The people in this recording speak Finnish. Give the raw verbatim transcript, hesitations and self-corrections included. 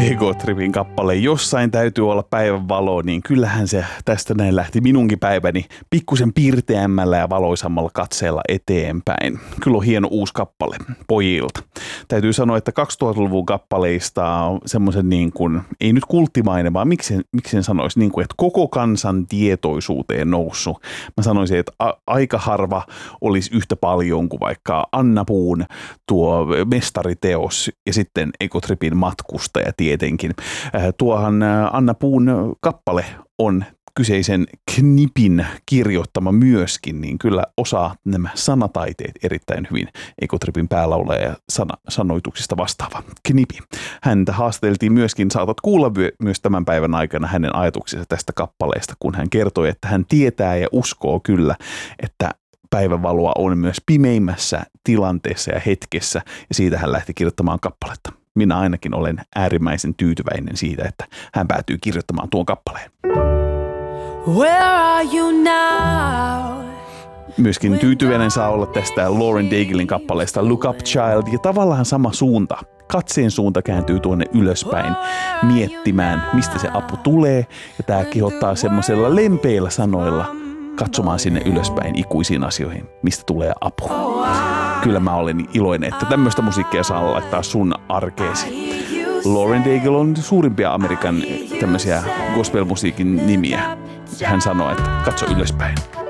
Ego Tripin kappale Jossain täytyy olla päivän valo, niin kyllähän se tästä näin lähti minunkin päiväni pikkusen pirteämmällä ja valoisammalla katseella eteenpäin. Kyllä on hieno uusi kappale pojilta. Täytyy sanoa, että kaksituhattaluvun kappaleista on semmoisen niin kuin, ei nyt kulttimainen, vaan miksi, miksi sen sanoisi, niin kuin, että koko kansan tietoisuuteen noussut. Mä sanoisin, että a- aika harva olisi yhtä paljon kuin vaikka Anna Puun tuo mestariteos ja sitten Ego Tripin Matkustaja tietenkin. Tuohan Anna Puun kappale on kyseisen Knipin kirjoittama myöskin, niin kyllä osaa nämä sanataiteet erittäin hyvin. Ego Tripin päälaulaja ja sana, sanoituksista vastaava Knipi. Häntä haasteltiin myöskin, saatat kuulla myös tämän päivän aikana hänen ajatuksensa tästä kappaleesta, kun hän kertoi, että hän tietää ja uskoo kyllä, että päivänvaloa on myös pimeimmässä tilanteessa ja hetkessä, ja siitä hän lähti kirjoittamaan kappaletta. Minä ainakin olen äärimmäisen tyytyväinen siitä, että hän päätyy kirjoittamaan tuon kappaleen. Where are you now? Myöskin tyytyväinen saa olla tästä Lauren Daiglein kappaleesta Look Up Child, ja tavallaan sama suunta. Katseen suunta kääntyy tuonne ylöspäin miettimään, mistä se apu tulee, ja tämä kehottaa semmoisella lempeillä sanoilla katsomaan sinne ylöspäin ikuisiin asioihin, mistä tulee apu. Kyllä mä olen iloinen, että tämmöistä musiikkia saa laittaa sun arkeesi. Lauren Daigle on suurimpia Amerikan tämmöisiä gospel-musiikin nimiä. Hän sanoi, että katso ylöspäin.